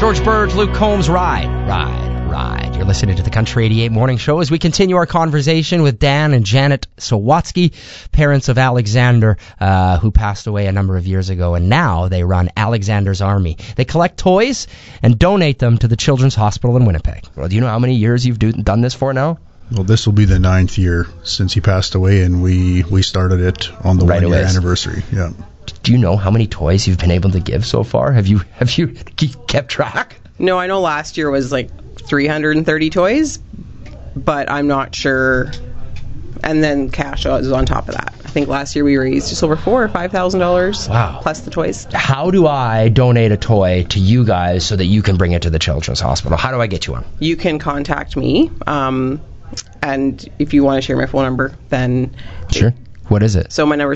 George Bird, Luke Combs, Ride. You're listening to the Country 88 Morning Show as we continue our conversation with Dan and Janet Sawatsky, parents of Alexander, who passed away a number of years ago, and now they run Alexander's Army. They collect toys and donate them to the Children's Hospital in Winnipeg. Well, do you know how many years you've done this for now? Well, this will be the 9th year since he passed away, and we started it on the 1 year anniversary. Yeah. Do you know how many toys you've been able to give so far? Have you kept track? No, I know last year was like 330 toys, but I'm not sure. And then cash is on top of that. I think last year we raised just over $4,000 or $5,000. Wow. Plus the toys. How do I donate a toy to you guys so that you can bring it to the Children's Hospital? How do I get you on? You can contact me, and if you want to share my phone number, then... Sure. What is it? So my number is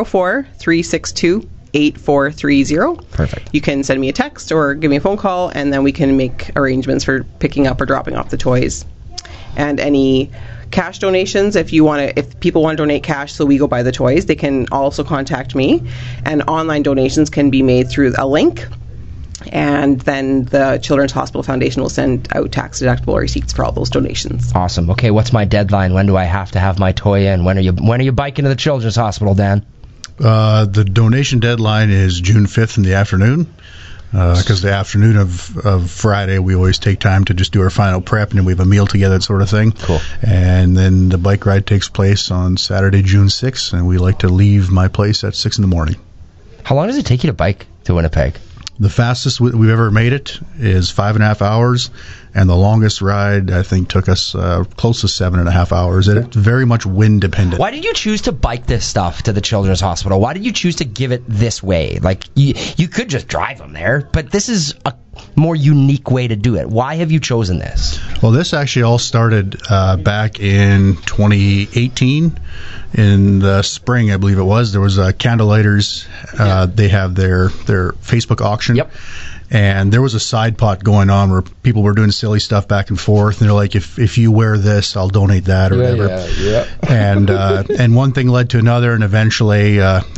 204-362-8430. Perfect. You can send me a text or give me a phone call, and then we can make arrangements for picking up or dropping off the toys. And any cash donations, if people want to donate cash so we go buy the toys, they can also contact me. And online donations can be made through a link. And then the Children's Hospital Foundation will send out tax-deductible receipts for all those donations. Awesome. Okay, what's my deadline? When do I have to have my toy in? When are you biking to the Children's Hospital, Dan? The donation deadline is June 5th in the afternoon. Because the afternoon of Friday, we always take time to just do our final prep, and then we have a meal together, that sort of thing. Cool. And then the bike ride takes place on Saturday, June 6th, and we like to leave my place at 6 in the morning. How long does it take you to bike to Winnipeg? The fastest we've ever made it is 5.5 hours, and the longest ride, I think, took us close to 7.5 hours. It's very much wind dependent. Why did you choose to bike this stuff to the Children's Hospital? Why did you choose to give it this way? Like, you could just drive them there, but this is a more unique way to do it. Why have you chosen this? Well, this actually all started back in 2018. In the spring, I believe it was, there was Candlelighters. They have their Facebook auction. Yep. And there was a side pot going on where people were doing silly stuff back and forth. And they're like, if you wear this, I'll donate that or whatever. Yeah. And one thing led to another, and eventually,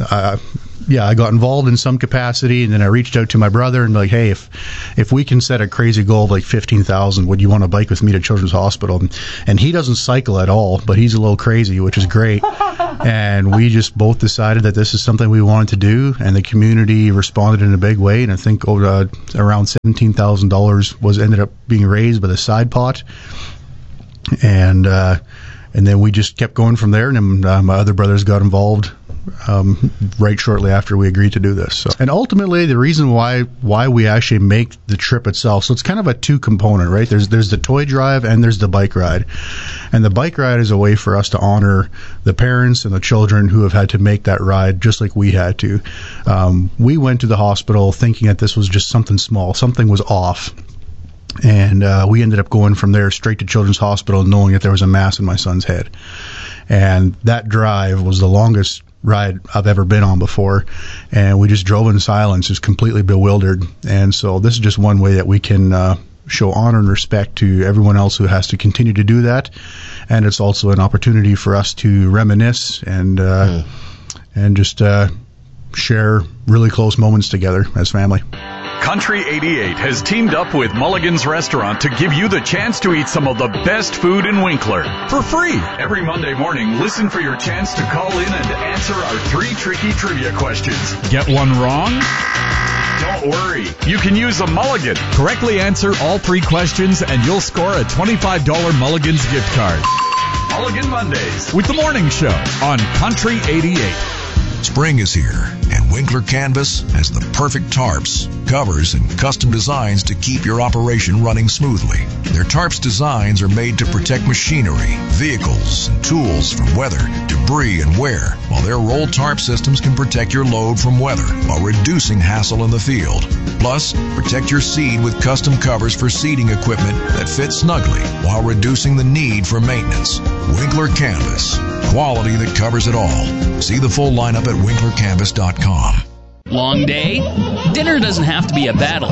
I got involved in some capacity, and then I reached out to my brother and be like, hey, if we can set a crazy goal of like 15,000, would you want to bike with me to Children's Hospital? And he doesn't cycle at all, but he's a little crazy, which is great. And we just both decided that this is something we wanted to do, and the community responded in a big way. And I think around $17,000 ended up being raised by the side pot. And then we just kept going from there, and then my other brothers got involved right shortly after we agreed to do this. So, and ultimately, the reason why we actually make the trip itself, so it's kind of a two-component, right? There's the toy drive and there's the bike ride. And the bike ride is a way for us to honor the parents and the children who have had to make that ride just like we had to. We went to the hospital thinking that this was just something small. Something was off. And we ended up going from there straight to Children's Hospital knowing that there was a mass in my son's head. And that drive was the longest ride I've ever been on before, and we just drove in silence, just completely bewildered. And so this is just one way that we can show honor and respect to everyone else who has to continue to do that, and it's also an opportunity for us to reminisce and just share really close moments together as family. Country 88 has teamed up with Mulligan's Restaurant to give you the chance to eat some of the best food in Winkler for free. Every Monday morning, listen for your chance to call in and answer our 3 tricky trivia questions. Get one wrong? Don't worry. You can use a Mulligan. Correctly answer all 3 questions and you'll score a $25 Mulligan's gift card. Mulligan Mondays with The Morning Show on Country 88. Spring is here, and Winkler Canvas has the perfect tarps, covers, and custom designs to keep your operation running smoothly. Their tarps designs are made to protect machinery, vehicles, and tools from weather, debris, and wear, while their roll tarp systems can protect your load from weather while reducing hassle in the field. Plus, protect your seed with custom covers for seeding equipment that fit snugly while reducing the need for maintenance. Winkler Canvas. Quality that covers it all. See the full lineup at winklercanvas.com. Long day? Dinner doesn't have to be a battle.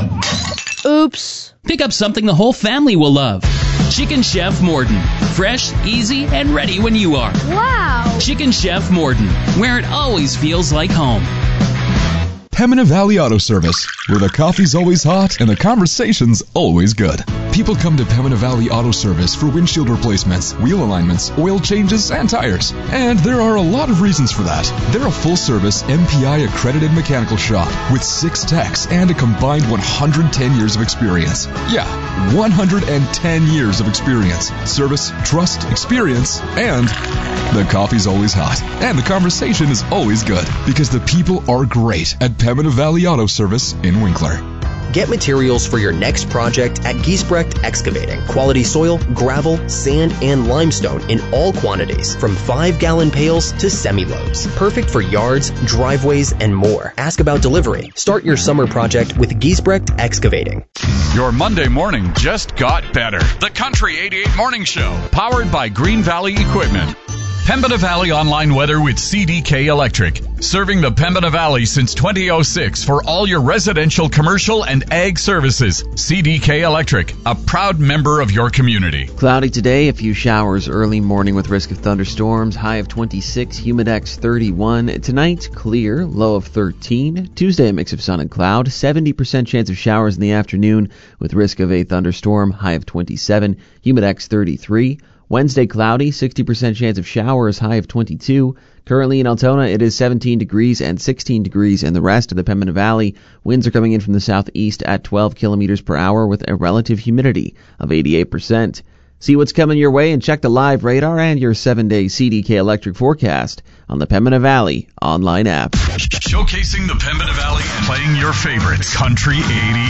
Oops. Pick up something the whole family will love. Chicken Chef Morden. Fresh, easy, and ready when you are. Wow. Chicken Chef Morden, where it always feels like home. Pembina Valley Auto Service, where the coffee's always hot and the conversation's always good. People come to Pembina Valley Auto Service for windshield replacements, wheel alignments, oil changes, and tires. And there are a lot of reasons for that. They're a full-service MPI accredited mechanical shop with 6 techs and a combined 110 years of experience. Yeah, 110 years of experience. Service, trust, experience, and the coffee's always hot. And the conversation is always good because the people are great at Pembina Valley Auto Service in Winkler. Get materials for your next project at Giesbrecht Excavating. Quality soil, gravel, sand, and limestone in all quantities, from 5-gallon pails to semi-loads. Perfect for yards, driveways, and more. Ask about delivery. Start your summer project with Giesbrecht Excavating. Your Monday morning just got better. The Country 88 Morning Show, powered by Green Valley Equipment. Pembina Valley Online Weather with CDK Electric. Serving the Pembina Valley since 2006 for all your residential, commercial, and ag services. CDK Electric, a proud member of your community. Cloudy today, a few showers early morning with risk of thunderstorms. High of 26, humidex 31. Tonight, clear, low of 13. Tuesday, a mix of sun and cloud. 70% chance of showers in the afternoon with risk of a thunderstorm. High of 27, humidex 33. Wednesday, cloudy, 60% chance of showers, high of 22. Currently in Altona, it is 17 degrees and 16 degrees in the rest of the Pembina Valley. Winds are coming in from the southeast at 12 kilometers per hour with a relative humidity of 88%. See what's coming your way and check the live radar and your 7-day CDK Electric forecast on the Pembina Valley online app. Showcasing the Pembina Valley and playing your favorites. Country 88.